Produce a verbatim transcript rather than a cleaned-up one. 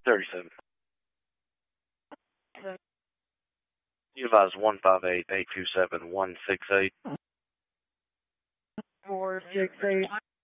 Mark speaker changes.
Speaker 1: thirty-seven. You advise one five eight, eight two seven, one six eight.
Speaker 2: four six eight.